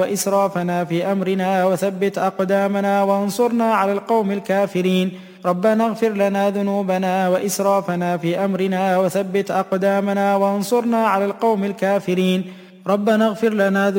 وإسرافنا في أمرنا وثبت أقدامنا وانصرنا على القوم الكافرين. ربنا اغفر لنا ذنوبنا وإسرافنا في أمرنا وثبت أقدامنا وانصرنا على القوم الكافرين. ربنا اغفر لنا